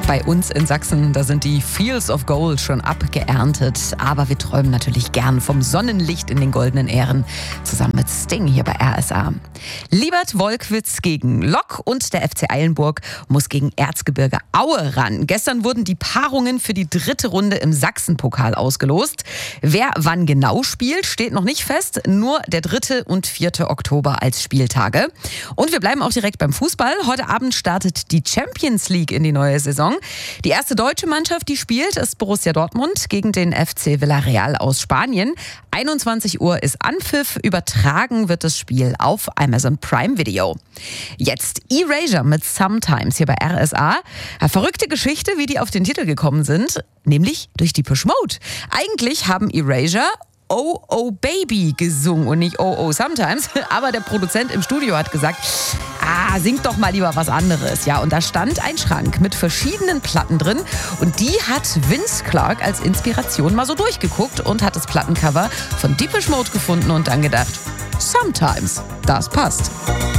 Bei uns in Sachsen, da sind die Fields of Gold schon abgeerntet. Aber wir träumen natürlich gern vom Sonnenlicht in den goldenen Ähren. Zusammen mit Sting hier bei RSA. Liebert-Wolkwitz gegen Lok und der FC Eilenburg muss gegen Erzgebirge Aue ran. Gestern wurden die Paarungen für die 3. Runde im Sachsenpokal ausgelost. Wer wann genau spielt, steht noch nicht fest. Nur der 3. und 4. Oktober als Spieltage. Und wir bleiben auch direkt beim Fußball. Heute Abend startet die Champions League in die neue Saison. Die erste deutsche Mannschaft, die spielt, ist Borussia Dortmund gegen den FC Villarreal aus Spanien. 21 Uhr ist Anpfiff. Übertragen wird das Spiel auf Amazon Prime Video. Jetzt Erasure mit Sometimes hier bei RSA. Eine verrückte Geschichte, wie die auf den Titel gekommen sind, nämlich durch Depeche Mode. Eigentlich haben Erasure Oh Oh Baby gesungen und nicht Oh Oh Sometimes. Aber der Produzent im Studio hat gesagt, singt doch mal lieber was anderes. Ja, und da stand ein Schrank mit verschiedenen Platten drin. Und die hat Vince Clarke als Inspiration mal so durchgeguckt und hat das Plattencover von Depeche Mode gefunden und dann gedacht, Sometimes, das passt.